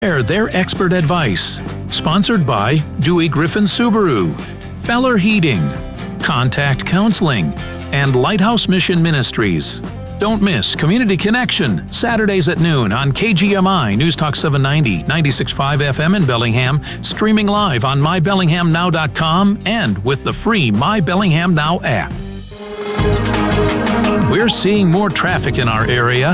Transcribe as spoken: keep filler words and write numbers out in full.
Share their expert advice. Sponsored by Dewey Griffin Subaru, Feller Heating, Contact Counseling, and Lighthouse Mission Ministries. Don't miss Community Connection, Saturdays at noon on K G M I News Talk seven ninety, ninety-six point five F M in Bellingham, streaming live on my bellingham now dot com and with the free My Bellingham Now app. We're seeing more traffic in our area.